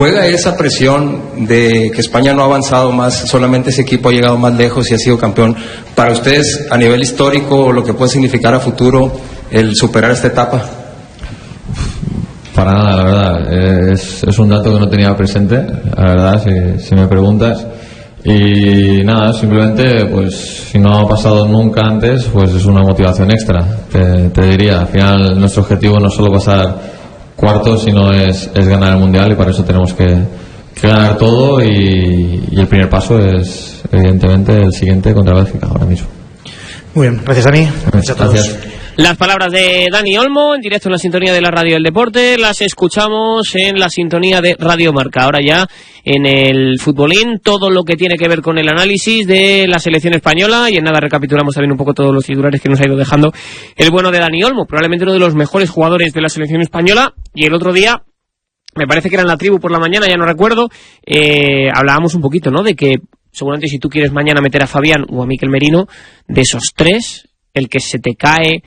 ¿Juega esa presión de que España no ha avanzado más, solamente ese equipo ha llegado más lejos y ha sido campeón? Para ustedes, a nivel histórico, lo que puede significar a futuro el superar esta etapa. Para nada, la verdad. Es un dato que no tenía presente, la verdad, si me preguntas. Y nada, simplemente, pues si no ha pasado nunca antes, pues es una motivación extra, te diría. Al final, nuestro objetivo no es solo pasar cuartos, sino es ganar el Mundial, y para eso tenemos que ganar todo, y el primer paso es evidentemente el siguiente contra Bélgica ahora mismo. Muy bien, gracias Dani. Gracias a todos. Gracias. Las palabras de Dani Olmo, en directo en la sintonía de la Radio del Deporte, las escuchamos en la sintonía de Radio Marca. Ahora ya en el futbolín, todo lo que tiene que ver con el análisis de la selección española, y en nada recapitulamos también un poco todos los titulares que nos ha ido dejando el bueno de Dani Olmo, probablemente uno de los mejores jugadores de la selección española. Y el otro día, me parece que era en la tribu por la mañana, ya no recuerdo, hablábamos un poquito, ¿no?, de que seguramente si tú quieres mañana meter a Fabián o a Mikel Merino, de esos tres, el que se te cae,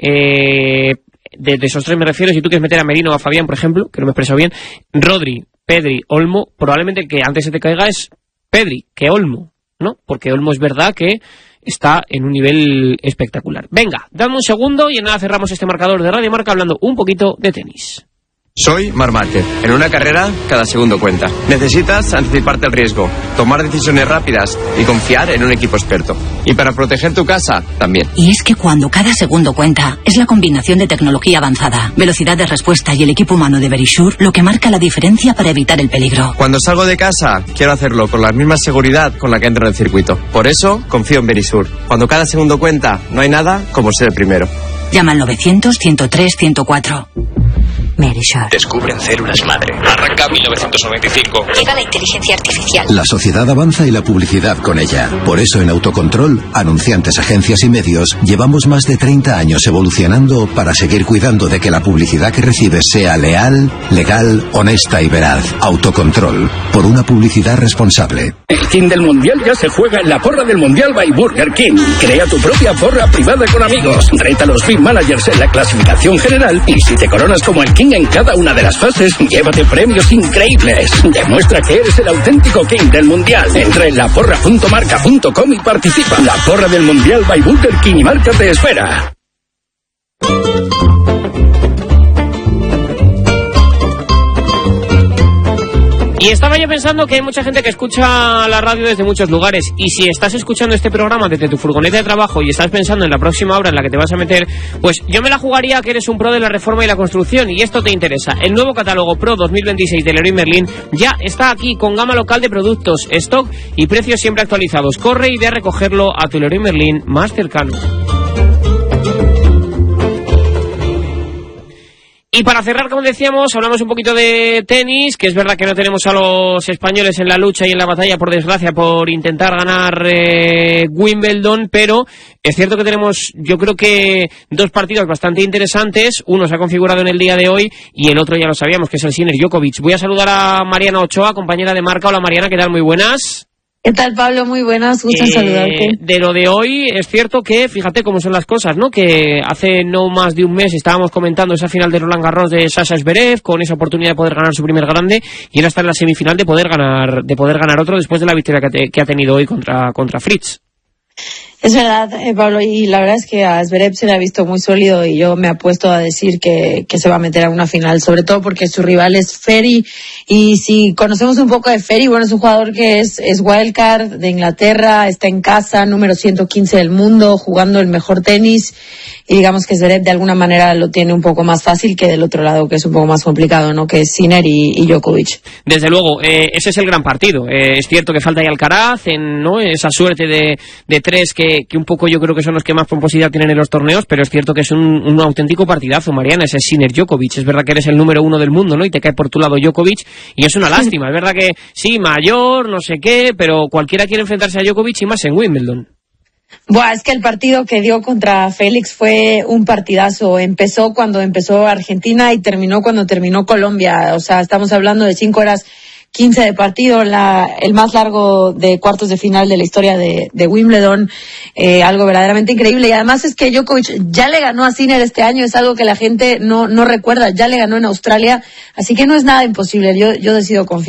de esos tres me refiero, si tú quieres meter a Merino o a Fabián, por ejemplo, que no me he expresado bien, Rodri, Pedri, Olmo, probablemente el que antes se te caiga es Pedri que Olmo, ¿no? Porque Olmo es verdad que está en un nivel espectacular. Venga, dame un segundo y en nada cerramos este marcador de Radio Marca hablando un poquito de tenis. Soy Marc Márquez. En una carrera, cada segundo cuenta. Necesitas anticiparte al riesgo, tomar decisiones rápidas y confiar en un equipo experto. Y para proteger tu casa, también. Y es que cuando cada segundo cuenta, es la combinación de tecnología avanzada, velocidad de respuesta y el equipo humano de Verisure lo que marca la diferencia para evitar el peligro. Cuando salgo de casa, quiero hacerlo con la misma seguridad con la que entro en el circuito. Por eso, confío en Verisure. Cuando cada segundo cuenta, no hay nada como ser el primero. Llama al 900-103-104. Verisure. Descubren células madre. Arranca 1995. Llega la inteligencia artificial. La sociedad avanza y la publicidad con ella. Por eso en Autocontrol, anunciantes, agencias y medios, llevamos más de 30 años evolucionando para seguir cuidando de que la publicidad que recibes sea leal, legal, honesta y veraz. Autocontrol. Por una publicidad responsable. El King del Mundial ya se juega en la porra del Mundial by Burger King. Crea tu propia porra privada con amigos. Reta a los Big Managers en la clasificación general. Y si te coronas como el King en cada una de las fases, llévate premios increíbles. Demuestra que eres el auténtico King del Mundial. Entra en laporra.marca.com y participa. La porra del Mundial by Burger King y Marca te espera. Y estaba yo pensando que hay mucha gente que escucha la radio desde muchos lugares, y si estás escuchando este programa desde tu furgoneta de trabajo y estás pensando en la próxima obra en la que te vas a meter, pues yo me la jugaría que eres un pro de la reforma y la construcción, y esto te interesa. El nuevo catálogo Pro 2026 de Leroy Merlin ya está aquí, con gama local de productos, stock y precios siempre actualizados. Corre y ve a recogerlo a tu Leroy Merlin más cercano. Y para cerrar, como decíamos, hablamos un poquito de tenis, que es verdad que no tenemos a los españoles en la lucha y en la batalla, por desgracia, por intentar ganar Wimbledon, pero es cierto que tenemos, yo creo que dos partidos bastante interesantes. Uno se ha configurado en el día de hoy y el otro ya lo sabíamos, que es el Sinner Djokovic. Voy a saludar a Mariana Ochoa, compañera de Marca. Hola Mariana, ¿qué tal? Muy buenas. ¿Qué tal, Pablo? Muy buenas, gusto en saludarte. De lo de hoy, es cierto que, fíjate cómo son las cosas, ¿no? Que hace no más de un mes estábamos comentando esa final de Roland Garros de Sasha Zverev, con esa oportunidad de poder ganar su primer grande, y ahora está en la semifinal de poder ganar otro después de la victoria que ha tenido hoy contra Fritz. Es verdad, Pablo, y la verdad es que a Zverev se le ha visto muy sólido, y yo me apuesto a decir que se va a meter a una final, sobre todo porque su rival es Ferry, y si conocemos un poco de Ferry, bueno, es un jugador que es wildcard de Inglaterra, está en casa, número 115 del mundo, jugando el mejor tenis, y digamos que Zverev de alguna manera lo tiene un poco más fácil que del otro lado, que es un poco más complicado, ¿no? Que es Sinner y Djokovic. Desde luego, ese es el gran partido. Es cierto que falta ahí Alcaraz, ¿no? Esa suerte de tres que un poco yo creo que son los que más pomposidad tienen en los torneos, pero es cierto que es un auténtico partidazo, Mariana, ese Sinner Djokovic. Es verdad que eres el número uno del mundo, ¿no? Y te cae por tu lado Djokovic, y es una lástima. Es verdad que sí, mayor, no sé qué, pero cualquiera quiere enfrentarse a Djokovic, y más en Wimbledon. Buah, es que el partido que dio contra Félix fue un partidazo. Empezó cuando empezó Argentina y terminó cuando terminó Colombia. O sea, estamos hablando de 5 horas 15 de partido, el más largo de cuartos de final de la historia de Wimbledon, algo verdaderamente increíble. Y además es que Djokovic ya le ganó a Sinner este año, es algo que la gente no recuerda, ya le ganó en Australia, así que no es nada imposible. Yo decido confiar.